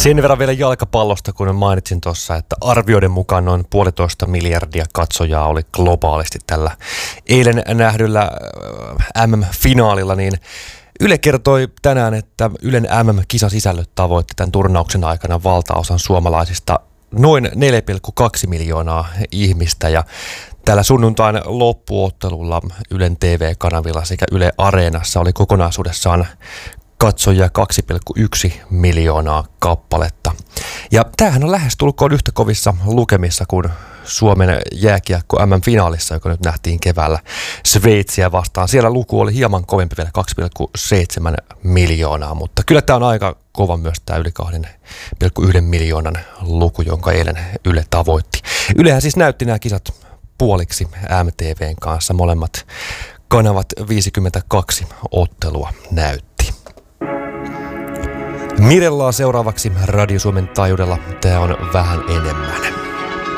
Sen verran vielä jalkapallosta, kun mainitsin tuossa, että arvioiden mukaan noin 1,5 miljardia katsojaa oli globaalisti tällä eilen nähdyllä MM-finaalilla, niin Yle kertoi tänään, että Ylen MM-kisasisällöt tavoitti tämän turnauksen aikana valtaosan suomalaisista noin 4,2 miljoonaa ihmistä, ja tällä sunnuntain loppuottelulla Ylen TV-kanavilla sekä Yle Areenassa oli kokonaisuudessaan katsojia 2,1 miljoonaa kappaletta. Ja tämähän on lähestulkoon yhtä kovissa lukemissa kuin Suomen jääkiekko MM-finaalissa, joka nyt nähtiin keväällä Sveitsiä vastaan. Siellä luku oli hieman kovempi vielä, 2,7 miljoonaa, mutta kyllä tämä on aika kova myös tämä yli 2,1 miljoonan luku, jonka eilen Yle tavoitti. Ylehän siis näytti nämä kisat puoliksi MTVn kanssa. Molemmat kanavat 52 ottelua näytti. Mirellaa seuraavaksi Radio Suomen taajuudella. Tämä on vähän enemmän.